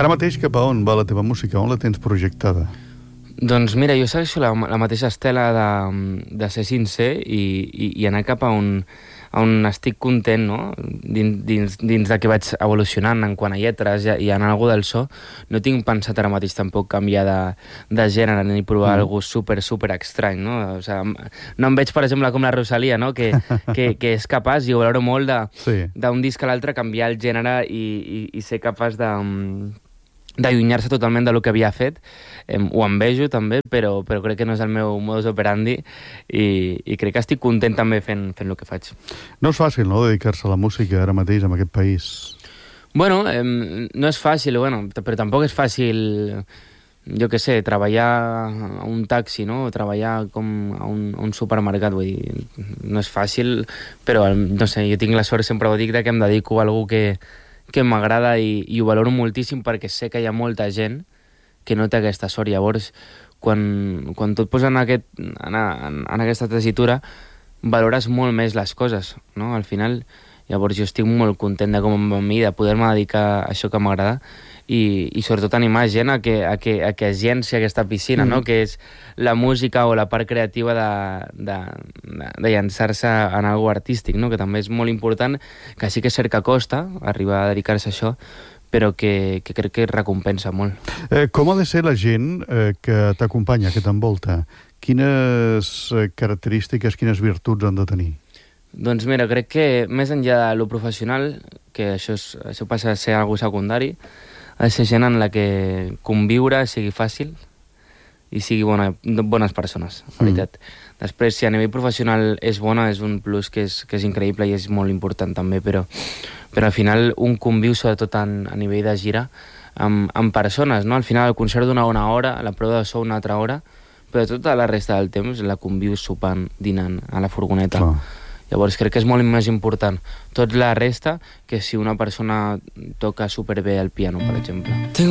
Ara mateix cap a on va la teva música? On la tens projectada? Doncs mira, jo segueixo la mateixa estela de ser sincer i anar cap a on estic content, no? Dins de que vaig evolucionant en quant a lletres i en algú del so. No tinc pensat ara mateix tampoc canviar de gènere ni provar algú super estrany, no? O sigui, no em veig, per exemple, com la Rosalia, no? Que és capaç, i ho valoro molt, d'un disc a l'altre canviar el gènere i ser capaç d'allunyar-se totalment del que havia fet. Ho envejo també, però crec que no és el meu modus operandi i crec que estic content també fent el que faig. No és fàcil, no?, dedicar-se a la música ara mateix en aquest país. Bueno, no és fàcil, però tampoc és fàcil, jo què sé, treballar a un taxi, no?, o treballar com a un supermercat, vull dir, no és fàcil, però no sé, jo tinc la sort, sempre ho dic, que em dedico a algú que m'agrada i ho valoro moltíssim, perquè sé que hi ha molta gent que no té aquesta sort. Llavors, quan tu et poses en aquesta tessitura, valores molt més les coses, no? Al final, llavors jo estic molt content de com em va a mi, de poder-me dedicar a això que m'agrada i sobretot animar gent a que es llenci aquesta piscina, no? Que és la música o la part creativa de llançar-se en algo artístic, no? Que també és molt important, que sí que és cert que costa arribar a dedicar-se a això, però que crec que recompensa molt. Com ha de ser la gent que t'acompanya, que t'envolta? Quines característiques, quines virtuts han de tenir? Doncs mira, crec que més enllà de lo professional, que això passa a ser algo secundari, ha de ser gent en la que conviure sigui fàcil i sigui bones persones, en veritat. Després, si a nivell professional és bona, és un plus que és increïble i és molt important també, però al final un conviu sobretot a nivell de gira amb persones, no? Al final el concert dura una hora, la prova de so una altra hora, però tota la resta del temps la conviu sopant, dinant, a la furgoneta. Clar. Llavors crec que és molt més important tot la resta que si una persona toca superbé el piano, per exemple.